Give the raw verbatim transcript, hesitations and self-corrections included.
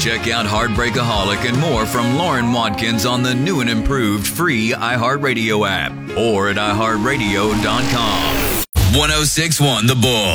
Check out Heartbreakaholic and more from Lauren Watkins on the new and improved free iHeartRadio app or at i heart radio dot com. one oh six point one The Bull.